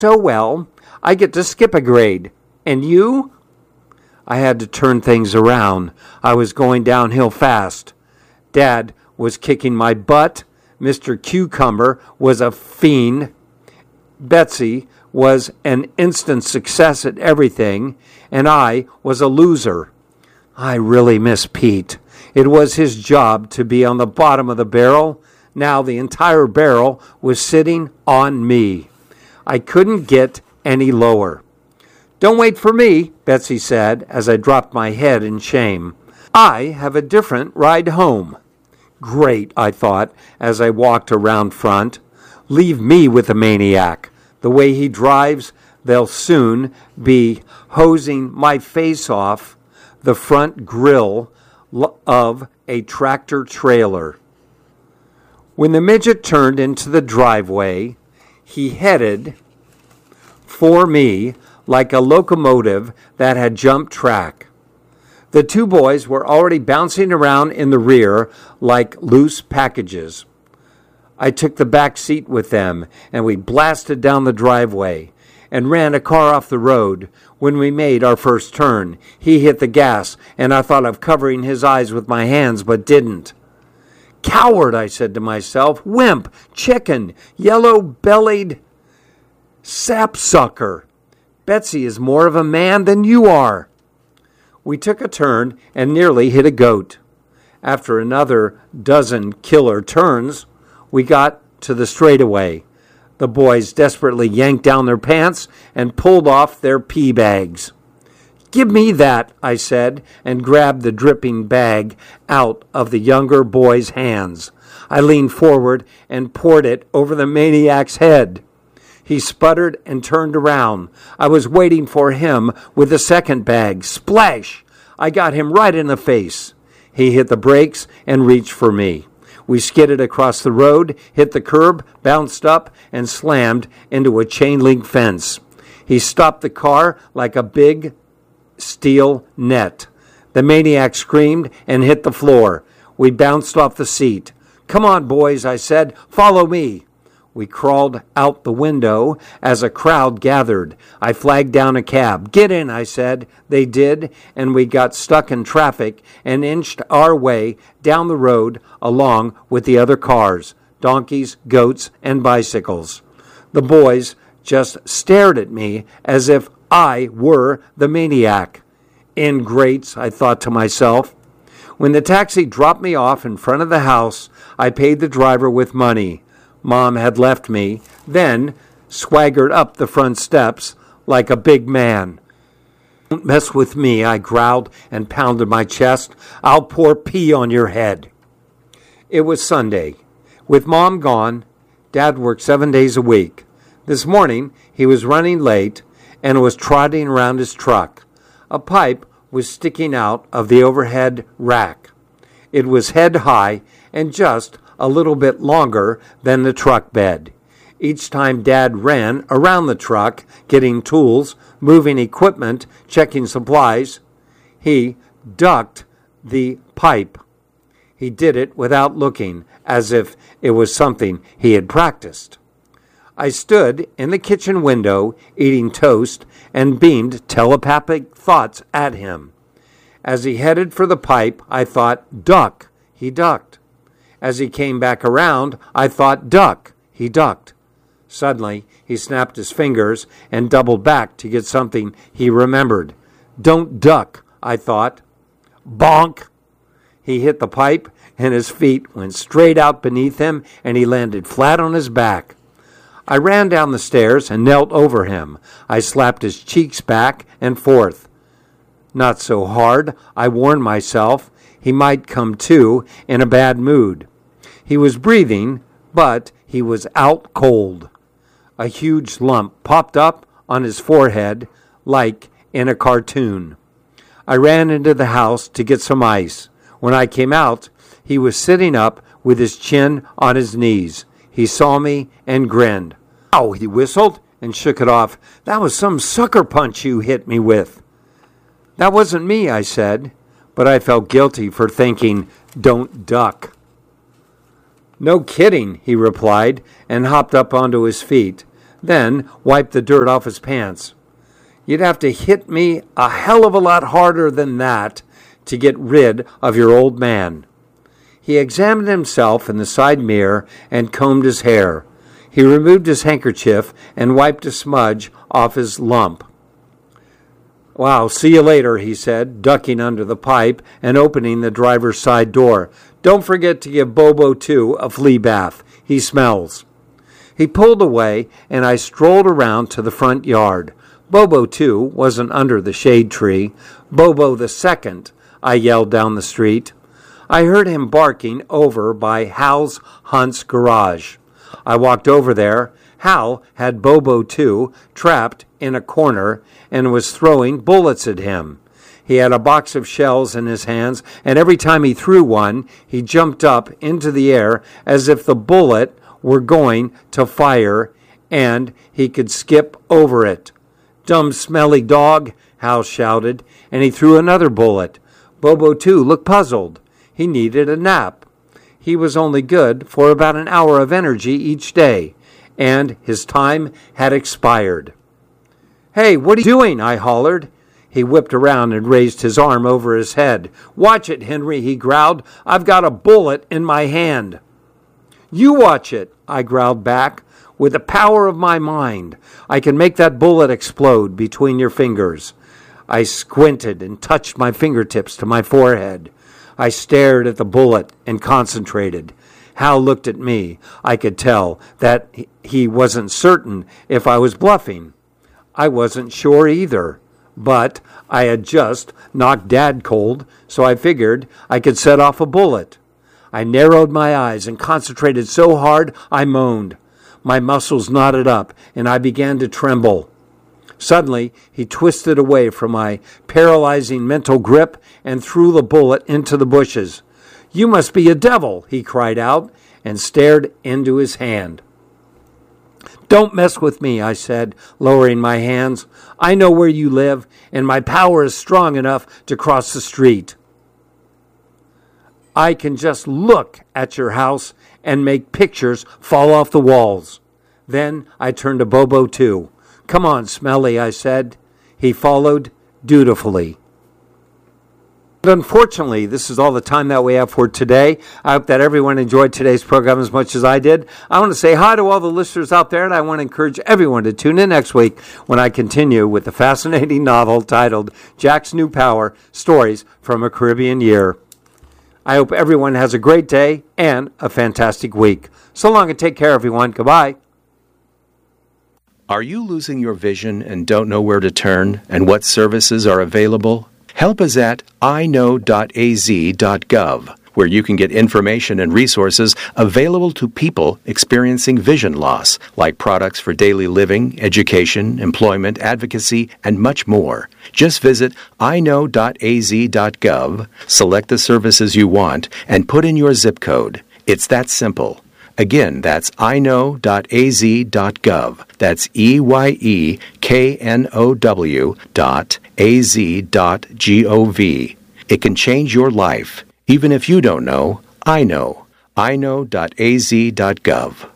So well, I get to skip a grade. And you? I had to turn things around. I was going downhill fast. Dad was kicking my butt. Mr. Cucumber was a fiend. Betsy was an instant success at everything, and I was a loser. I really miss Pete. It was his job to be on the bottom of the barrel. Now the entire barrel was sitting on me. I couldn't get any lower. Don't wait for me, Betsy said as I dropped my head in shame. I have a different ride home. Great, I thought as I walked around front. Leave me with the maniac. The way he drives, they'll soon be hosing my face off the front grill of a tractor trailer. When the midget turned into the driveway, he headed for me like a locomotive that had jumped track. The two boys were already bouncing around in the rear like loose packages. I took the back seat with them, and we blasted down the driveway and ran a car off the road. When we made our first turn, he hit the gas, and I thought of covering his eyes with my hands, but didn't. Coward, I said to myself. Wimp, chicken, yellow-bellied sapsucker. Betsy is more of a man than you are. We took a turn and nearly hit a goat. After another dozen killer turns, we got to the straightaway. The boys desperately yanked down their pants and pulled off their pee bags. Give me that, I said, and grabbed the dripping bag out of the younger boy's hands. I leaned forward and poured it over the maniac's head. He sputtered and turned around. I was waiting for him with the second bag. Splash! I got him right in the face. He hit the brakes and reached for me. We skidded across the road, hit the curb, bounced up, and slammed into a chain-link fence. He stopped the car like a big steel net. The maniac screamed and hit the floor. We bounced off the seat. Come on, boys, I said. Follow me. We crawled out the window as a crowd gathered. I flagged down a cab. Get in, I said. They did, and we got stuck in traffic and inched our way down the road along with the other cars, donkeys, goats, and bicycles. The boys just stared at me as if I were the maniac. Ingrates, I thought to myself. When the taxi dropped me off in front of the house, I paid the driver with money. Mom had left me, then swaggered up the front steps like a big man. Don't mess with me, I growled and pounded my chest. I'll pour pee on your head. It was Sunday. With Mom gone, Dad worked 7 days a week. This morning, he was running late and was trotting around his truck. A pipe was sticking out of the overhead rack. It was head high and just a little bit longer than the truck bed. Each time Dad ran around the truck, getting tools, moving equipment, checking supplies, he ducked the pipe. He did it without looking, as if it was something he had practiced. I stood in the kitchen window eating toast and beamed telepathic thoughts at him. As he headed for the pipe, I thought, duck. He ducked. As he came back around, I thought, duck. He ducked. Suddenly, he snapped his fingers and doubled back to get something he remembered. Don't duck, I thought. Bonk! He hit the pipe, and his feet went straight out beneath him, and he landed flat on his back. I ran down the stairs and knelt over him. I slapped his cheeks back and forth. Not so hard, I warned myself. He might come to in a bad mood. He was breathing, but he was out cold. A huge lump popped up on his forehead like in a cartoon. I ran into the house to get some ice. When I came out, he was sitting up with his chin on his knees. He saw me and grinned. Ow, he whistled and shook it off. That was some sucker punch you hit me with. That wasn't me, I said, but I felt guilty for thinking, don't duck. No kidding, he replied, and hopped up onto his feet. then wiped the dirt off his pants. You'd have to hit me a hell of a lot harder than that to get rid of your old man. He examined himself in the side mirror and combed his hair. He removed his handkerchief and wiped a smudge off his lump. "Wow, see you later," he said, ducking under the pipe and opening the driver's side door. "Don't forget to give Bobo, too, a flea bath. He smells." He pulled away, and I strolled around to the front yard. Bobo, too, wasn't under the shade tree. "Bobo the second," I yelled down the street. I heard him barking over by Hal's Hunt's garage. I walked over there. Hal had Bobo, too, trapped in a corner and was throwing bullets at him. He had a box of shells in his hands, and every time he threw one, he jumped up into the air as if the bullet were going to fire and he could skip over it. "Dumb, smelly dog," Hal shouted, and he threw another bullet. Bobo, too, looked puzzled. He needed a nap. He was only good for about an hour of energy each day, and his time had expired. "Hey, what are you doing?" I hollered. He whipped around and raised his arm over his head. "Watch it, Henry," he growled. "I've got a bullet in my hand." "You watch it," I growled back. "With the power of my mind, I can make that bullet explode between your fingers." I squinted and touched my fingertips to my forehead. I stared at the bullet and concentrated. Hal looked at me. I could tell that he wasn't certain if I was bluffing. I wasn't sure either, but I had just knocked Dad cold, so I figured I could set off a bullet. I narrowed my eyes and concentrated so hard I moaned. My muscles knotted up, and I began to tremble. Suddenly, he twisted away from my paralyzing mental grip and threw the bullet into the bushes. "You must be a devil," he cried out, and stared into his hand. "Don't mess with me," I said, lowering my hands. "I know where you live, and my power is strong enough to cross the street. I can just look at your house and make pictures fall off the walls." Then I turned to Bobo, too. "Come on, Smelly," I said. He followed dutifully. But unfortunately, this is all the time that we have for today. I hope that everyone enjoyed today's program as much as I did. I want to say hi to all the listeners out there, and I want to encourage everyone to tune in next week when I continue with the fascinating novel titled Jack's New Power, Stories from a Caribbean Year. I hope everyone has a great day and a fantastic week. So long and take care, everyone. Goodbye. Are you losing your vision and don't know where to turn and what services are available? Help is at iknow.az.gov, where you can get information and resources available to people experiencing vision loss, like products for daily living, education, employment, advocacy, and much more. Just visit iknow.az.gov, select the services you want, and put in your zip code. It's that simple. Again, that's iknow.az.gov. That's EYEKNOW.az.gov. It can change your life. Even if you don't know, I know. iknow.az.gov.